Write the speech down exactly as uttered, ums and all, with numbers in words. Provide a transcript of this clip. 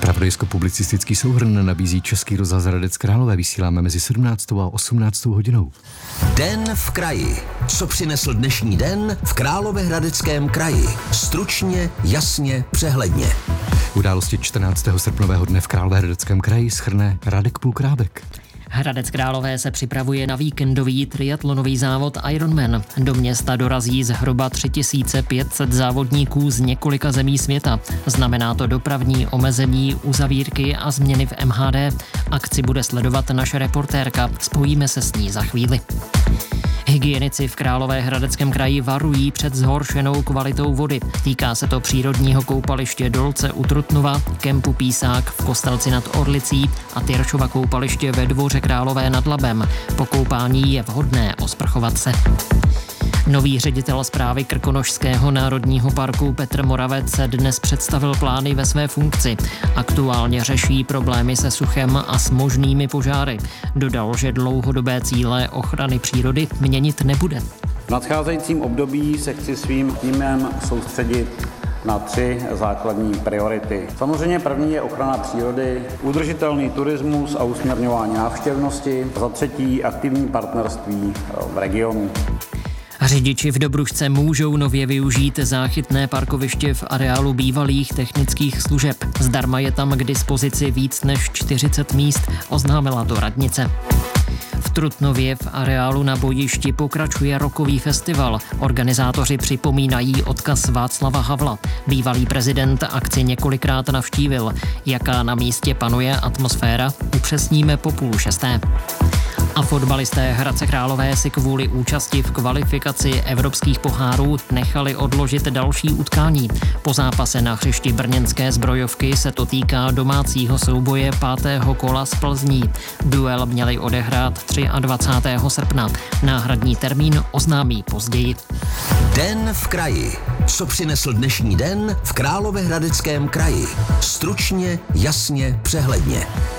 Zpravodajsko-publicistický souhrn nabízí Český rozhlas Hradec Králové. Vysíláme mezi sedmnáctou a osmnáctou hodinou. Den v kraji. Co přinesl dnešní den v Královéhradeckém kraji? Stručně, jasně, přehledně. Události čtrnáctého srpnového dne v Královéhradeckém kraji shrne Radek Půlkrábek. Hradec Králové se připravuje na víkendový triatlonový závod Ironman. Do města dorazí zhruba tři tisíce pět set závodníků z několika zemí světa. Znamená to dopravní omezení, uzavírky a změny v M H D. Akci bude sledovat naše reportérka. Spojíme se s ní za chvíli. Hygienici v Královéhradeckém kraji varují před zhoršenou kvalitou vody. Týká se to přírodního koupaliště Dolce u Trutnova, kempu Písák v Kostelci nad Orlicí a Tyršova koupaliště ve Dvoře Králové nad Labem. Po koupání je vhodné osprchovat se. Nový ředitel správy Krkonošského národního parku Petr Moravec dnes představil plány ve své funkci. Aktuálně řeší problémy se suchem a s možnými požáry. Dodal, že dlouhodobé cíle ochrany přírody měnit nebude. V nadcházejícím období se chci svým týmem soustředit na tři základní priority. Samozřejmě první je ochrana přírody, udržitelný turismus a usměrňování návštěvnosti. Za třetí aktivní partnerství v regionu. Řidiči v Dobrušce můžou nově využít záchytné parkoviště v areálu bývalých technických služeb. Zdarma je tam k dispozici víc než čtyřicet míst, oznámila to radnice. V Trutnově v areálu na bojišti pokračuje rockový festival. Organizátoři připomínají odkaz Václava Havla. Bývalý prezident akci několikrát navštívil. Jaká na místě panuje atmosféra, upřesníme po půl šesté. A fotbalisté Hradce Králové si kvůli účasti v kvalifikaci evropských pohárů nechali odložit další utkání. Po zápase na hřišti brněnské Zbrojovky se to týká domácího souboje pátého kola z Plzní. Duel měli odehrát dvacátého třetího srpna. Náhradní termín oznámí později. Den v kraji. Co přinesl dnešní den v Královéhradeckém kraji? Stručně, jasně, přehledně.